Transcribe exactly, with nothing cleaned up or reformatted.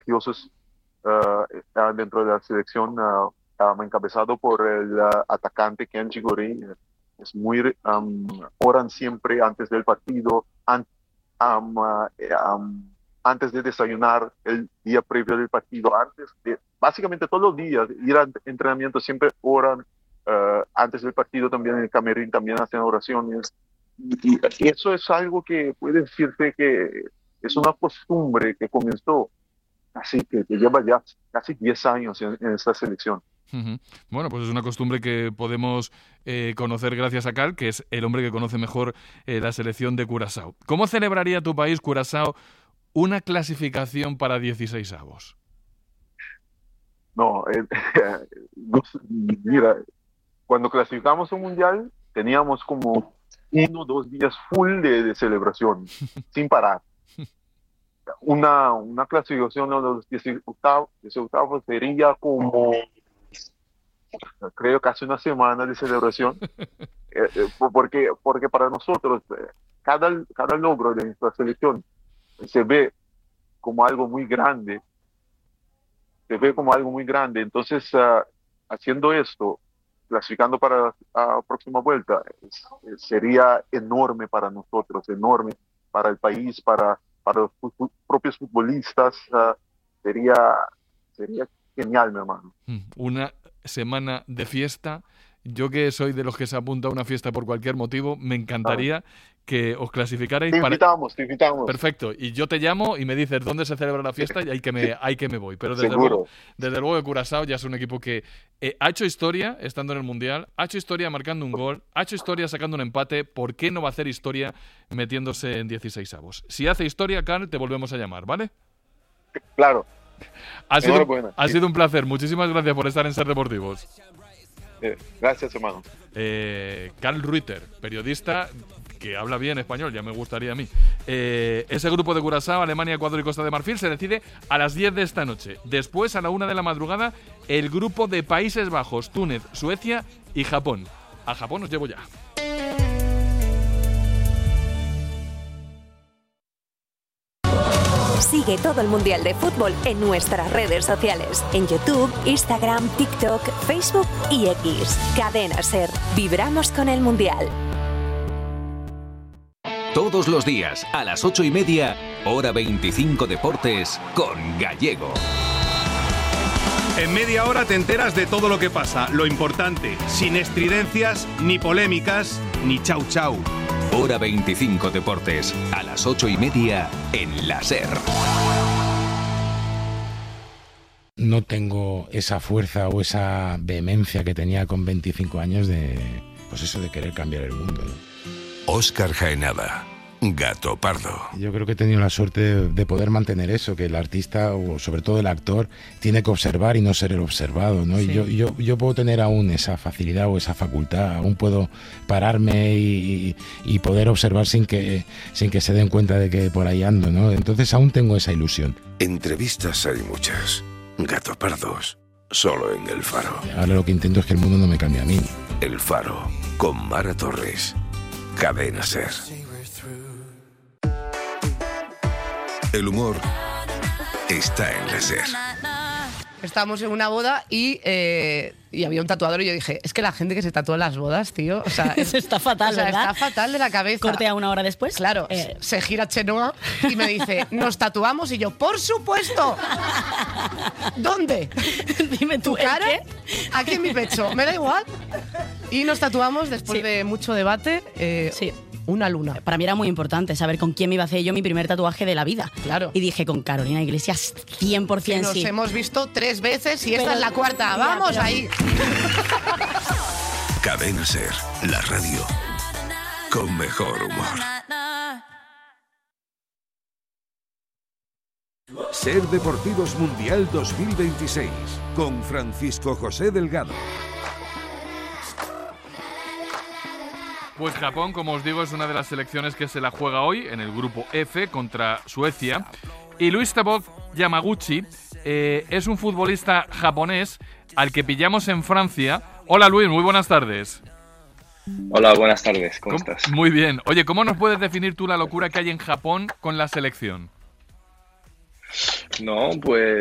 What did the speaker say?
prestigiosos uh, dentro de la selección, uh, um, encabezado por el uh, atacante Kenji Gori. Es muy, um, oran siempre antes del partido, an, um, uh, um, antes de desayunar, el día previo del partido, antes de, básicamente todos los días, ir al entrenamiento, siempre oran, uh, antes del partido también en el camerín, también hacen oraciones, y, y eso es algo que puede decirse que es una costumbre que comenzó, así que, que lleva ya casi diez años en, en esta selección. Uh-huh. Bueno, pues es una costumbre que podemos eh, conocer gracias a Karl, que es el hombre que conoce mejor eh, la selección de Curazao. ¿Cómo celebraría tu país, Curazao, una clasificación para dieciséis avos? No, eh, mira, cuando clasificamos un mundial teníamos como uno o dos días full de, de celebración, sin parar. Una, una clasificación de los dieciocho octavos sería como, creo, casi una semana de celebración, eh, eh, porque, porque para nosotros eh, cada, cada logro de nuestra selección se ve como algo muy grande, se ve como algo muy grande. Entonces, uh, haciendo esto, clasificando para la próxima vuelta, es, es, sería enorme para nosotros, enorme para el país, para, para los fu- propios futbolistas, uh, sería, sería genial, mi hermano. Una semana de fiesta. Yo, que soy de los que se apunta a una fiesta por cualquier motivo, me encantaría ah. que os clasificarais. Te invitamos, para... te invitamos. Perfecto. Y yo te llamo y me dices dónde se celebra la fiesta y ahí que me, ahí que me voy. Pero desde luego, desde luego que Curazao ya es un equipo que eh, ha hecho historia estando en el Mundial, ha hecho historia marcando un gol, ha hecho historia sacando un empate. ¿Por qué no va a hacer historia metiéndose en dieciséis avos? Si hace historia, Karl, te volvemos a llamar, ¿vale? Claro. Ha sido, ha sido un placer. Muchísimas gracias por estar en Ser Deportivos. Eh, gracias, hermano. Eh, Karl Reuter, periodista que habla bien español, ya me gustaría a mí. Eh, ese grupo de Curazao, Alemania, Ecuador y Costa de Marfil se decide a las diez de esta noche. Después, a la una de la madrugada, el grupo de Países Bajos, Túnez, Suecia y Japón. A Japón os llevo ya. Sigue todo el Mundial de Fútbol en nuestras redes sociales. En YouTube, Instagram, TikTok, Facebook y X. Cadena Ser. Vibramos con el Mundial. Todos los días, a las ocho y media, hora veinticinco Deportes, con Gallego. En media hora te enteras de todo lo que pasa, lo importante, sin estridencias, ni polémicas, ni chau chau. Hora veinticinco Deportes, a las ocho y media, en la Ser. No tengo esa fuerza o esa vehemencia que tenía con veinticinco años de, pues eso, de querer cambiar el mundo, ¿no? Óscar Jaenada, Gato Pardo. Yo creo que he tenido la suerte de, de poder mantener eso, que el artista, o sobre todo el actor, tiene que observar y no ser el observado, ¿no? Sí. Y yo, yo, yo puedo tener aún esa facilidad o esa facultad, aún puedo pararme y, y, y poder observar sin que, sin que se den cuenta de que por ahí ando, ¿no? Entonces aún tengo esa ilusión. Entrevistas hay muchas. Gato Pardos, solo en El Faro. Ahora lo que intento es que el mundo no me cambie a mí. El Faro, con Mara Torres. Cadena Ser. El humor está en la Ser. Estábamos en una boda y, eh, y había un tatuador y yo dije, es que la gente que se tatúa en las bodas, tío, o sea, es, está fatal, o sea, ¿verdad? Está fatal de la cabeza. Corte a una hora después. Claro, eh. se gira Chenoa y me dice, ¿nos tatuamos? Y yo, ¡por supuesto! ¿Dónde? Dime tú, ¿Tu cara? ¿qué? Aquí en mi pecho, me da igual. Y nos tatuamos después sí. de mucho debate. Eh, sí. Una luna. Para mí era muy importante saber con quién me iba a hacer yo mi primer tatuaje de la vida. Claro. Y dije, con Carolina Iglesias, cien por ciento nos sí. Nos hemos visto tres veces y pero, esta es la cuarta. Ya, ¡vamos pero... ahí! Cadena Ser, la radio con mejor humor. Ser Deportivos Mundial dos mil veintiséis con Francisco José Delgado. Pues Japón, como os digo, es una de las selecciones que se la juega hoy en el grupo F contra Suecia. Y Luis Tabok Yamaguchi eh, es un futbolista japonés al que pillamos en Francia. Hola Luis, muy buenas tardes. Hola, buenas tardes, ¿cómo, ¿Cómo estás? Muy bien. Oye, ¿cómo nos puedes definir tú la locura que hay en Japón con la selección? No, pues